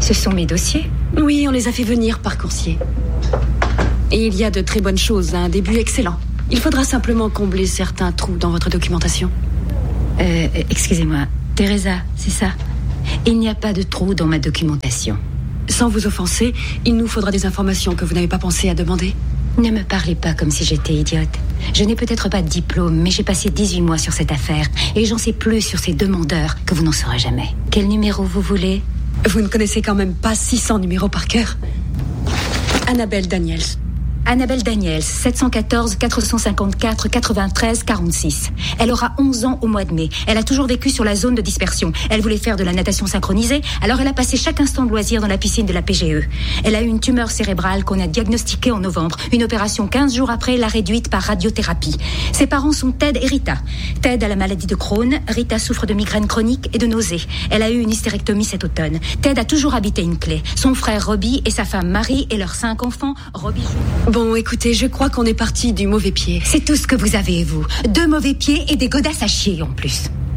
Ce sont mes dossiers? Oui, on les a fait venir par coursier. Et il y a de très bonnes choses, un début excellent. Il faudra simplement combler certains trous dans votre documentation. Excusez-moi, Teresa, c'est ça? Il n'y a pas de trous dans ma documentation. Sans vous offenser, il nous faudra des informations que vous n'avez pas pensé à demander. Ne me parlez pas comme si j'étais idiote. Je n'ai peut-être pas de diplôme, mais j'ai passé 18 mois sur cette affaire. Et j'en sais plus sur ces demandeurs que vous n'en saurez jamais. Quel numéro vous voulez? Vous ne connaissez quand même pas 600 numéros par cœur. Annabelle Daniels. Annabelle Daniels, 714 454 93 46. Elle aura 11 ans au mois de mai. Elle a toujours vécu sur la zone de dispersion. Elle voulait faire de la natation synchronisée, alors elle a passé chaque instant de loisir dans la piscine de la PGE. Elle a eu une tumeur cérébrale qu'on a diagnostiquée en novembre. Une opération 15 jours après l'a réduite par radiothérapie. Ses parents sont Ted et Rita. Ted a la maladie de Crohn. Rita souffre de migraines chroniques et de nausées. Elle a eu une hystérectomie cet automne. Ted a toujours habité une clé. Son frère Robbie et sa femme Marie et leurs 5 enfants. Robbie... Bon, écoutez, je crois qu'on est parti du mauvais pied. C'est tout ce que vous avez, vous. 2 mauvais pieds et des godasses à chier en plus.